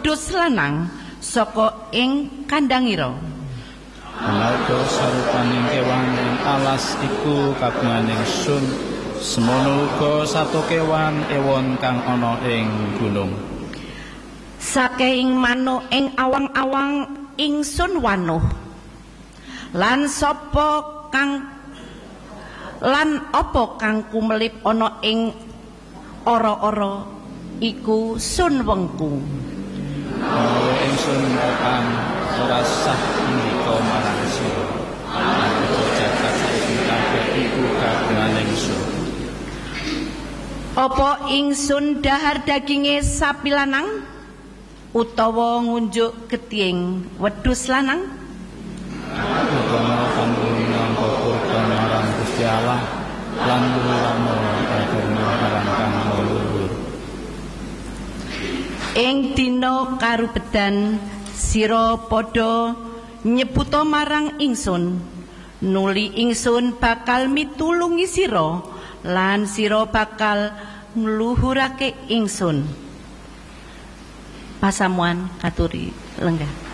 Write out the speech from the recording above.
wedhus lanang saka ing kandhangira. Amarga sarupaning kewan ing alas iku kagungan ingsun, semono uga sato kewan ewon kang ana ing gunung. Saking manuk ing awang-awang ingsun wanuh. Lan apa kang kumelip ana ing ora-ora iku sun wengku. Ingsun tekan ora sah indika marang sira. Amarga jagat saiki kabeh iku kagungan ingsun. Apa ingsun dahar daginge sapi lanang utawa ngunjuk getihing wedhus lanang? Utomo kanggo nyangka kurban marang Gusti Allah lan luwurane agama marang kang luhur. Ing dina karubedan sira padha nyebuta marang ingsun, nuli ingsun bakal mitulungi sira lan sira bakal ngluhurake ingsun. Pasamuan katuri lenggah.